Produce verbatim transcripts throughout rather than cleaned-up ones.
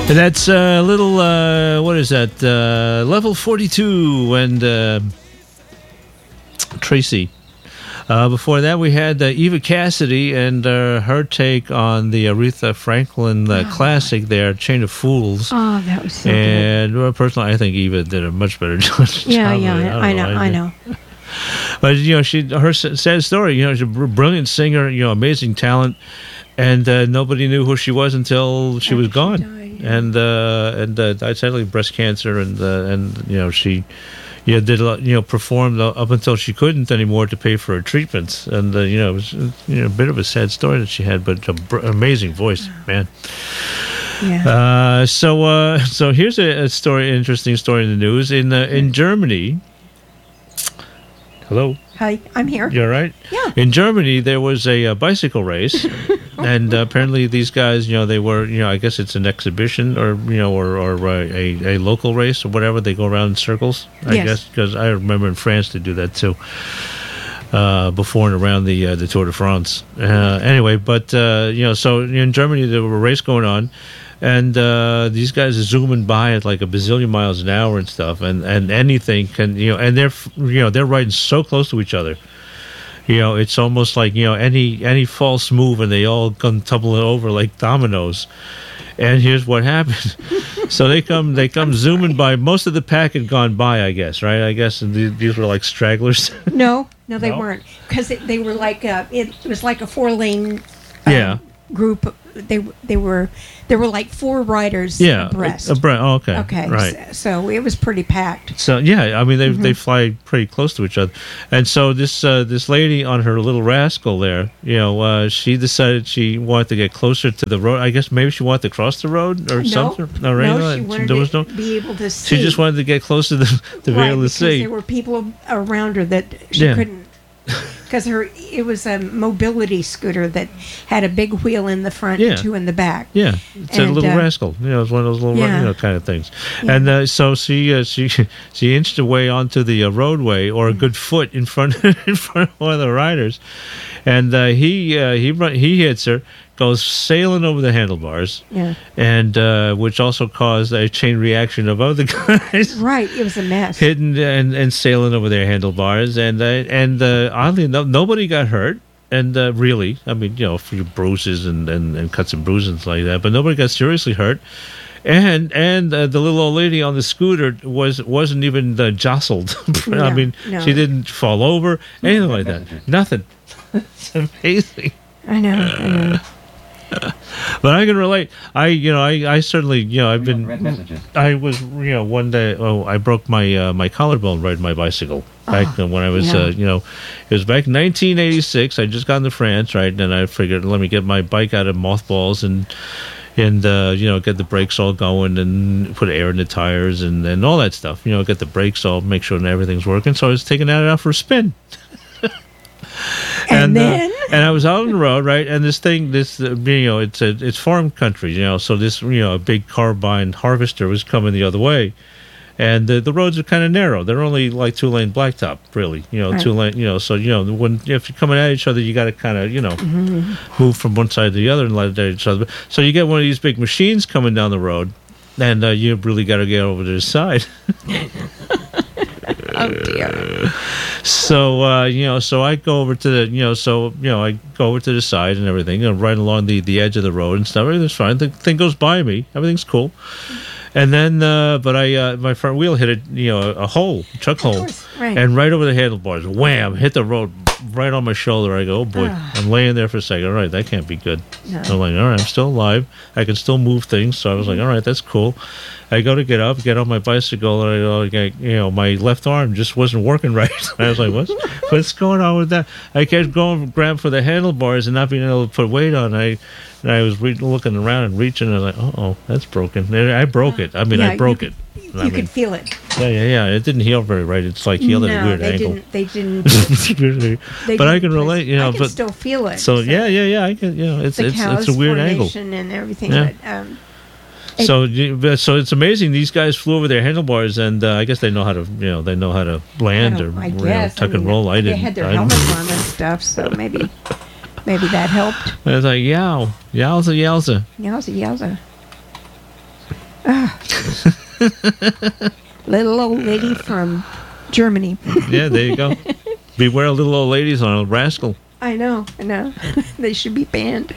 And that's a uh, little, uh, what is that? Uh, Level forty-two and uh, Tracy. Uh, before that, we had uh, Eva Cassidy and uh, her take on the Aretha Franklin uh, oh, classic there, Chain of Fools. Oh, that was so and, good. Well, personally, I think Eva did a much better job. Yeah, yeah, I, I know, I know. I know. But, you know, she her sad story, you know, she's a brilliant singer, you know, amazing talent, and uh, nobody knew who she was until she After was gone. She died, yeah. And, uh, and uh, died sadly of breast cancer, and, uh, and you know, she... Yeah, did a lot, you know, performed up until she couldn't anymore to pay for her treatments, and uh, you know, it was you know a bit of a sad story that she had, but an br- amazing voice, man. Yeah. Uh, so, uh, so here's a, a story, interesting story in the news in uh, in Germany. Hello. Hi, I'm here. You all right? Yeah. In Germany, there was a, a bicycle race, and uh, apparently these guys, you know, they were, you know, I guess it's an exhibition or, you know, or, or uh, a, a local race or whatever. They go around in circles, I yes. guess, because I remember in France to do that too, uh, before and around the uh, the Tour de France. Uh, anyway, but, uh, you know, so in Germany, there was a race going on. And uh, these guys are zooming by at like a bazillion miles an hour and stuff, and, and anything can, you know, and they're, you know, they're riding so close to each other. You know, it's almost like, you know, any any false move and they all come tumbling over like dominoes. And here's what happened. So they come they come zooming by. Most of the pack had gone by, I guess, right? I guess and these were like stragglers. No, no, they No? weren't, because they were like a, it was like a four lane. Um, Yeah. Group. They they were there were like four riders Yeah, abreast. a, a bre- oh, okay, Okay, right. So, so it was pretty packed. So yeah, I mean they Mm-hmm. they fly pretty close to each other, and so this uh, this lady on her little rascal there, you know, uh, she decided she wanted to get closer to the road. I guess maybe she wanted to cross the road or No, something. no, right? she wanted there was to no. be able to see. She just wanted to get closer to, to be right, able to because see. there were people around her that she Yeah. couldn't. Because her, it was a mobility scooter that had a big wheel in the front Yeah. and two in the back. Yeah, it's a And, little uh, rascal. You know, it's one of those little Yeah. you know kind of things. Yeah. And uh, so she uh, she she inched away onto the uh, roadway, or a good foot in front in front of one of the riders, and uh, he uh, he run, he hits her, goes sailing over the handlebars, Yeah. and uh, which also caused a chain reaction of other guys. Right, it was a mess. Hitting and, and sailing over their handlebars, and uh, and uh, oddly enough, nobody got hurt. And uh, really, I mean, you know, a few bruises and, and, and cuts and bruises like that, but nobody got seriously hurt. And and uh, the little old lady on the scooter was wasn't even uh, jostled. I No, mean, no. she didn't fall over, anything like that. Nothing. It's amazing. I know, I know. But I can relate. I, you know, I, I certainly, you know, I've been. I was, you know, one day. Oh, I broke my uh, my collarbone riding my bicycle back Oh, when I was, yeah. uh, you know, it was back in nineteen eighty-six. I just got into France, right, and I figured, let me get my bike out of mothballs and and uh, you know, get the brakes all going and put air in the tires and, and all that stuff. You know, get the brakes all, make sure that everything's working. So I was taking that out for a spin. And uh, then? and I was out on the road, right? And this thing, this uh, you know, it's a it's farm country, you know. So this, you know, a big carbine harvester was coming the other way, and the the roads are kind of narrow. They're only like two lane blacktop, really, you know, Right. two lane, you know. So you know, when if you're coming at each other, you got to kind of, you know, Mm-hmm. move from one side to the other and let at each other. So you get one of these big machines coming down the road, and uh, you really got to get over to the side. Oh dear. So uh, you know, so I go over to the, you know, so you know, I go over to the side and everything, you know, right along the, the edge of the road and stuff. Everything's fine. The thing goes by me. Everything's cool. And then, uh, but I, uh, my front wheel hit a, you know, a hole, a truck hole, course, right. and right over the handlebars, wham, hit the road right on my shoulder. I go, oh boy, Ah. I'm laying there for a second. All right, that can't be good. No. I'm like, all right, I'm still alive. I can still move things. So I was like, all right, that's cool. I go to get up, get on my bicycle, and I go, okay, you know, my left arm just wasn't working right. I was like, what's, what's going on with that? I kept going, grab for the handlebars and not being able to put weight on. I, and I was re- looking around and reaching, and I was like, oh, that's broken. And I broke it. I mean, Yeah, I broke you it. could- I You mean, could feel it. yeah, yeah, yeah. It didn't heal very right. It's like healed no, at a weird they angle. didn't. They didn't. but They I didn't can press- relate, you know. I can but still feel it. so yeah, yeah, yeah. I can, you know, it's the it's callus it's a weird angle. formation and everything. Yeah. But, um, it- So, you- but- so it's amazing. These guys flew over their handlebars, and uh, I guess they know how to, you know, they know how to land I or don't- I you know, guess. tuck I mean, and roll. I they didn't. had their I didn't. helmets on and stuff, so maybe, maybe that helped. I was like, yow, yowza, yowza. Yowza, yowza. Little old lady from Germany. Yeah, there you go. Beware of little old ladies on a rascal. I know, I know. They should be banned.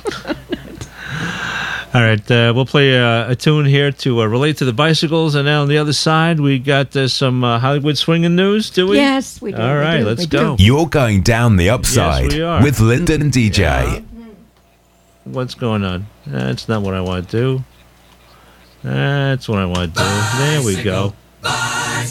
All right, uh, we'll play uh, a tune here to uh, relate to the bicycles, and now on the other side, we got uh, some uh, Hollywood swinging news, do we? Yes, we do. All we right, do, let's we go. do. You're going down the upside Yes, we are. with Lyndon and D J. Yeah. What's going on? That's not what I want to do. That's what I want to do. There we go.